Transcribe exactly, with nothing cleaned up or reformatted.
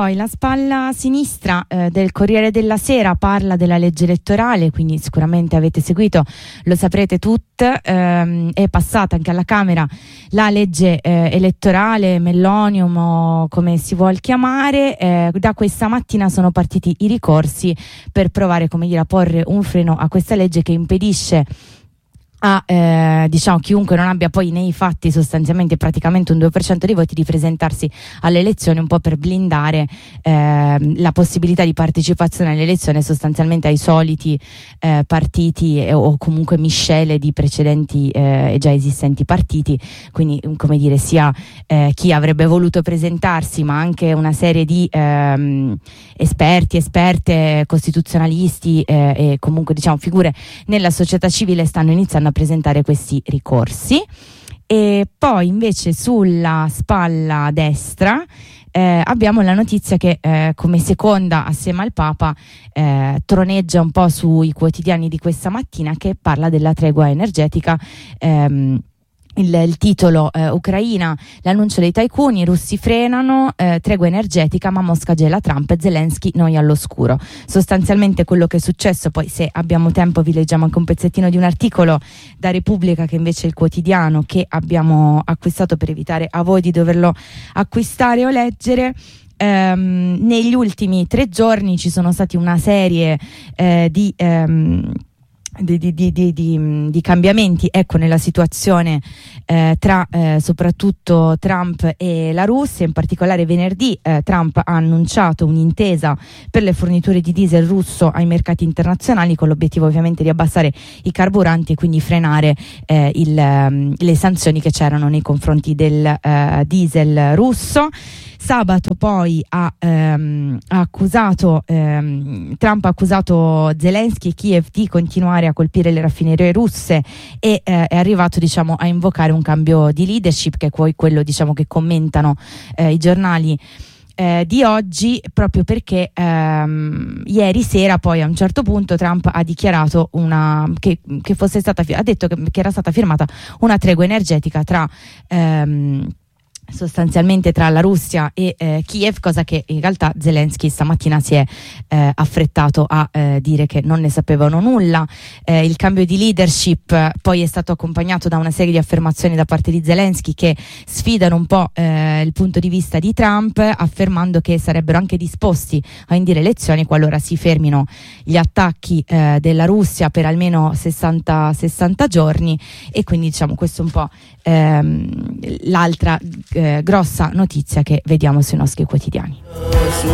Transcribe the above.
Poi la spalla sinistra eh, del Corriere della Sera parla della legge elettorale, quindi sicuramente avete seguito, lo saprete tutte, ehm, è passata anche alla Camera la legge eh, elettorale, Mellonium o come si vuol chiamare. Eh, da questa mattina sono partiti i ricorsi per provare, come dire, a porre un freno a questa legge che impedisce a eh, diciamo chiunque non abbia poi nei fatti sostanzialmente praticamente un due per cento dei voti di presentarsi alle elezioni, un po' per blindare eh, la possibilità di partecipazione alle elezioni sostanzialmente ai soliti eh, partiti eh, o comunque miscele di precedenti e eh, già esistenti partiti, quindi come dire sia eh, chi avrebbe voluto presentarsi ma anche una serie di ehm, esperti, esperte, costituzionalisti eh, e comunque diciamo figure nella società civile stanno iniziando a presentare questi ricorsi. E poi invece sulla spalla destra eh, abbiamo la notizia che eh, come seconda assieme al Papa eh, troneggia un po' sui quotidiani di questa mattina, che parla della tregua energetica. ehm, Il, il titolo eh, Ucraina, l'annuncio dei tycoon, i russi frenano, eh, tregua energetica ma Mosca gela Trump e Zelensky noi all'oscuro. Sostanzialmente quello che è successo, poi se abbiamo tempo vi leggiamo anche un pezzettino di un articolo da Repubblica, che invece è il quotidiano che abbiamo acquistato per evitare a voi di doverlo acquistare o leggere. Ehm, negli ultimi tre giorni ci sono stati una serie eh, di... Ehm, Di, di, di, di, di, di cambiamenti ecco nella situazione eh, tra eh, soprattutto Trump e la Russia. In particolare venerdì eh, Trump ha annunciato un'intesa per le forniture di diesel russo ai mercati internazionali, con l'obiettivo ovviamente di abbassare i carburanti e quindi frenare eh, il, um, le sanzioni che c'erano nei confronti del uh, diesel russo. Sabato poi ha, ehm, ha accusato ehm, Trump ha accusato Zelensky e Kiev di continuare a colpire le raffinerie russe e eh, è arrivato diciamo a invocare un cambio di leadership, che è poi quello diciamo che commentano eh, i giornali eh, di oggi, proprio perché ehm, ieri sera poi a un certo punto Trump ha dichiarato una che, che fosse stata ha detto che, che era stata firmata una tregua energetica tra ehm, sostanzialmente tra la Russia e eh, Kiev, cosa che in realtà Zelensky stamattina si è eh, affrettato a eh, dire che non ne sapevano nulla. Eh, il cambio di leadership eh, poi è stato accompagnato da una serie di affermazioni da parte di Zelensky che sfidano un po' eh, il punto di vista di Trump, affermando che sarebbero anche disposti a indire elezioni qualora si fermino gli attacchi eh, della Russia per almeno sessanta giorni. E quindi diciamo questo è un po' ehm, l'altra Eh, grossa notizia che vediamo sui nostri quotidiani.